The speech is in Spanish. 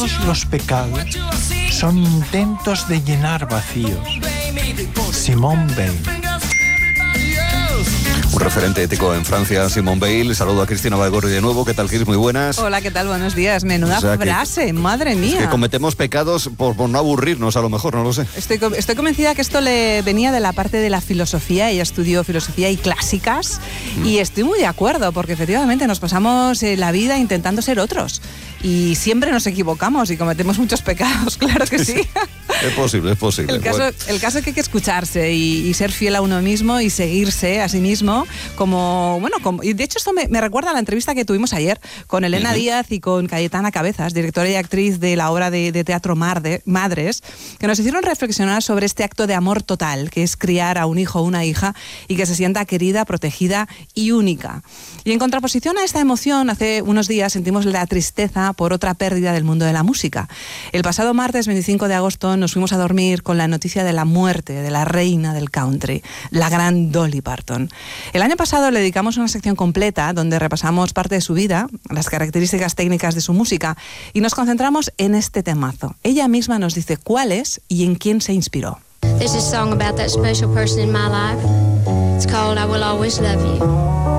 todos los pecados son intentos de llenar vacíos. Simone Weil. Un referente ético en Francia, Simone Weil. Saludo a Cristina Baigorri de nuevo. ¿Qué tal, Cris? Muy buenas. Hola, ¿qué tal? Buenos días. Menuda frase, madre mía. Es que cometemos pecados por no aburrirnos, a lo mejor, no lo sé. Estoy convencida que esto le venía de la parte de la filosofía. Ella estudió filosofía y clásicas y estoy muy de acuerdo porque efectivamente nos pasamos la vida intentando ser otros y siempre nos equivocamos y cometemos muchos pecados, claro que sí. Es posible. El caso es que hay que escucharse y ser fiel a uno mismo y seguirse a sí mismo y de hecho esto me recuerda a la entrevista que tuvimos ayer con Elena Díaz y con Cayetana Cabezas, directora y actriz de la obra de teatro Madres, que nos hicieron reflexionar sobre este acto de amor total, que es criar a un hijo o una hija y que se sienta querida, protegida y única. Y en contraposición a esta emoción, hace unos días sentimos la tristeza por otra pérdida del mundo de la música. El pasado martes 25 de agosto nos fuimos a dormir con la noticia de la muerte de la reina del country, la gran Dolly Parton. El año pasado le dedicamos una sección completa donde repasamos parte de su vida, las características técnicas de su música y nos concentramos en este temazo. Ella misma nos dice cuál es y en quién se inspiró. There's a song about that special person in my life. It's called I Will Always Love You.